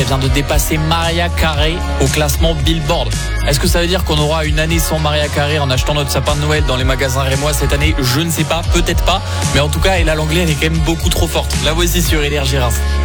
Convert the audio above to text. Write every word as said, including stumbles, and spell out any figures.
qu'elle vient de dépasser Mariah Carey au classement Billboard. Est-ce que ça veut dire qu'on aura une année sans Mariah Carey en achetant notre sapin de Noël dans les magasins rémois cette année? Je ne sais pas, peut-être pas. Mais en tout cas, elle a l'anglais, elle est quand même beaucoup trop forte. La voici sur Énergie Reims.